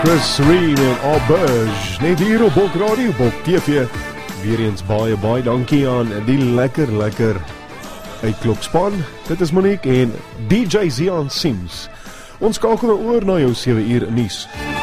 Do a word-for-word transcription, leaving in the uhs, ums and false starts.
Chris Reed en Auberge, net hier op Bok Radio, Bok T V. Weer eens baie, baie dankie aan die lekker, lekker uitklopspan. Dit is Monique en D J Zian Sims. Ons skakel oor na jou sewe uur nuus.